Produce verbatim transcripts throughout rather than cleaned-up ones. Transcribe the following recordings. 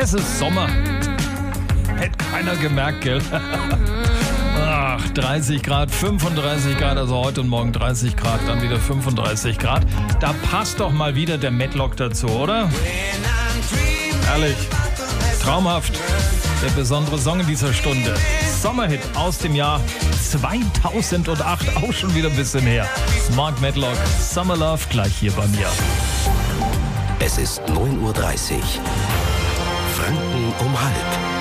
Es ist Sommer. Hätte keiner gemerkt, gell? Ach, dreißig Grad, fünfunddreißig Grad, also heute und morgen dreißig Grad, dann wieder fünfunddreißig Grad. Da passt doch mal wieder der Matlock dazu, oder? Herrlich. Traumhaft. Der besondere Song in dieser Stunde. Sommerhit aus dem Jahr zweitausendacht, auch schon wieder ein bisschen her. Mark Matlock, Summer Love, gleich hier bei mir. Es ist neun Uhr dreißig. Franken um halb.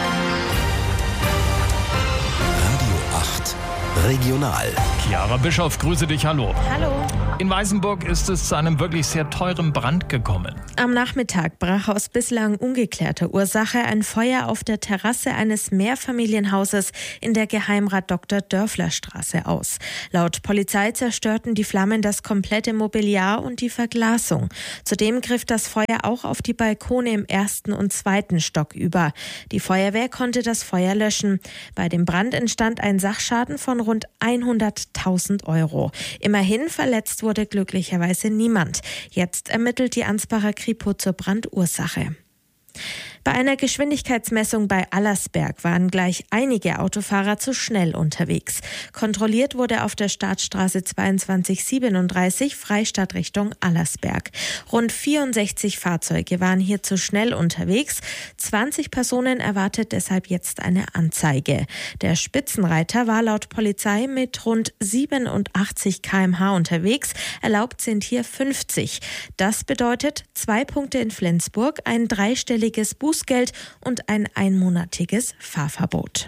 Radio acht Regional. Chiara Bischoff, grüße dich, hallo. Hallo. In Weißenburg ist es zu einem wirklich sehr teuren Brand gekommen. Am Nachmittag brach aus bislang ungeklärter Ursache ein Feuer auf der Terrasse eines Mehrfamilienhauses in der Geheimrat Doktor Dörfler Straße aus. Laut Polizei zerstörten die Flammen das komplette Mobiliar und die Verglasung. Zudem griff das Feuer auch auf die Balkone im ersten und zweiten Stock über. Die Feuerwehr konnte das Feuer löschen. Bei dem Brand entstand ein Sachschaden von rund hunderttausend Euro. Immerhin verletzt wurde glücklicherweise niemand. Jetzt ermittelt die Ansbacher Kripo zur Brandursache. Bei einer Geschwindigkeitsmessung bei Allersberg waren gleich einige Autofahrer zu schnell unterwegs. Kontrolliert wurde auf der Staatsstraße zweiundzwanzig siebenunddreißig Freistadt Richtung Allersberg. Rund vierundsechzig Fahrzeuge waren hier zu schnell unterwegs. zwanzig Personen erwartet deshalb jetzt eine Anzeige. Der Spitzenreiter war laut Polizei mit rund siebenundachtzig Kilometer pro Stunde unterwegs. Erlaubt sind hier fünfzig. Das bedeutet zwei Punkte in Flensburg, ein dreistelliges Bußgeld und ein einmonatiges Fahrverbot.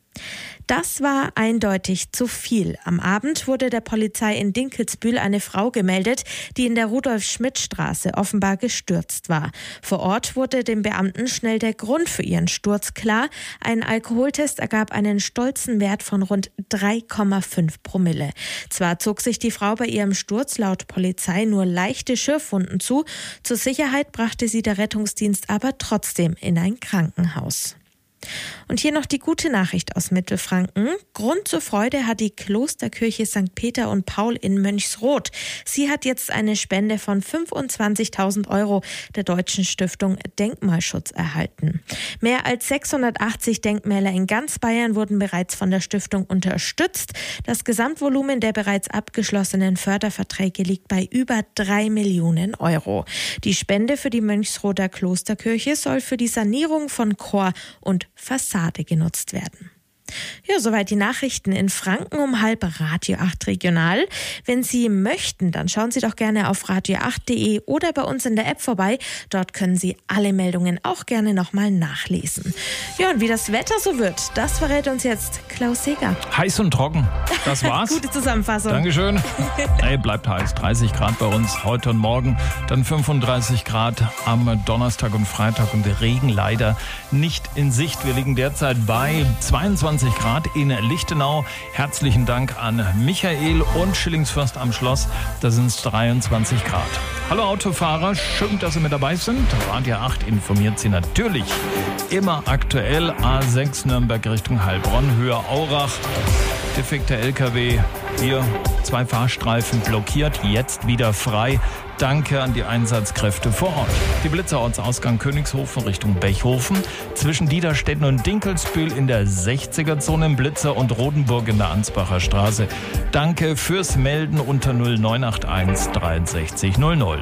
Das war eindeutig zu viel. Am Abend wurde der Polizei in Dinkelsbühl eine Frau gemeldet, die in der Rudolf-Schmidt-Straße offenbar gestürzt war. Vor Ort wurde dem Beamten schnell der Grund für ihren Sturz klar. Ein Alkoholtest ergab einen stolzen Wert von rund drei Komma fünf Promille. Zwar zog sich die Frau bei ihrem Sturz laut Polizei nur leichte Schürfwunden zu. Zur Sicherheit brachte sie der Rettungsdienst aber trotzdem in ein Krankenhaus. Und hier noch die gute Nachricht aus Mittelfranken. Grund zur Freude hat die Klosterkirche Sankt Peter und Paul in Mönchsroth. Sie hat jetzt eine Spende von fünfundzwanzigtausend Euro der Deutschen Stiftung Denkmalschutz erhalten. Mehr als sechshundertachtzig Denkmäler in ganz Bayern wurden bereits von der Stiftung unterstützt. Das Gesamtvolumen der bereits abgeschlossenen Förderverträge liegt bei über drei Millionen Euro. Die Spende für die Mönchsrother Klosterkirche soll für die Sanierung von Chor und Fassade genutzt werden. Ja, soweit die Nachrichten in Franken um halb. Radio acht Regional. Wenn Sie möchten, dann schauen Sie doch gerne auf radio acht punkt de oder bei uns in der App vorbei. Dort können Sie alle Meldungen auch gerne nochmal nachlesen. Ja, und wie das Wetter so wird, das verrät uns jetzt Klaus Seger. Heiß und trocken, das war's. Gute Zusammenfassung. Dankeschön. Hey, bleibt heiß. dreißig Grad bei uns heute und morgen, dann fünfunddreißig Grad am Donnerstag und Freitag und der Regen leider nicht in Sicht. Wir liegen derzeit bei zweiundzwanzig Grad in Lichtenau. Herzlichen Dank an Michael und Schillingsfürst am Schloss. Da sind es dreiundzwanzig Grad. Hallo Autofahrer, schön, dass Sie mit dabei sind. Radio acht informiert Sie natürlich immer aktuell. A sechs Nürnberg Richtung Heilbronn, Höhe Aurach. Defekter L K W, hier zwei Fahrstreifen blockiert, jetzt wieder frei. Danke an die Einsatzkräfte vor Ort. Die Blitzerortsausgang Königshofen Richtung Bechhofen, zwischen Diederstetten und Dinkelsbühl in der sechziger-Zone im Blitzer und Rodenburg in der Ansbacher Straße. Danke fürs Melden unter null neun acht eins dreiundsechzig null null.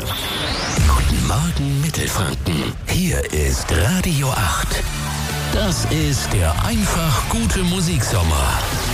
Guten Morgen Mittelfranken. Hier ist Radio acht. Das ist der einfach gute Musiksommer.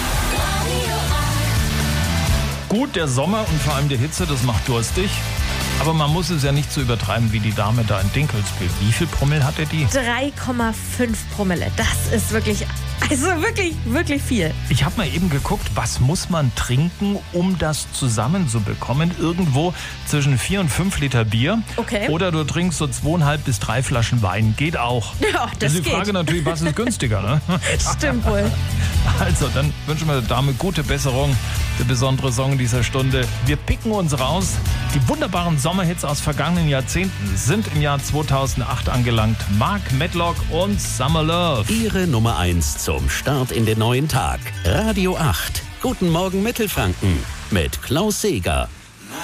Gut, der Sommer und vor allem die Hitze, das macht durstig. Aber man muss es ja nicht so übertreiben wie die Dame da in Dinkelsbühl. Wie viel Promille hatte die? drei Komma fünf Promille. Das ist wirklich, also wirklich, wirklich viel. Ich habe mal eben geguckt, was muss man trinken, um das zusammenzubekommen? Irgendwo zwischen vier und fünf Liter Bier. Okay. Oder du trinkst so zweieinhalb bis drei Flaschen Wein. Geht auch. Ja, das ist die geht. Frage natürlich, was ist günstiger, ne? Stimmt wohl. Also, dann wünschen wir der Dame gute Besserung. Der besondere Song dieser Stunde. Wir picken uns raus. Die wunderbaren Sommerhits aus vergangenen Jahrzehnten sind im Jahr zweitausendacht angelangt. Mark Matlock und Summer Love. Ihre Nummer eins zum Start in den neuen Tag. Radio acht. Guten Morgen Mittelfranken mit Klaus Seger.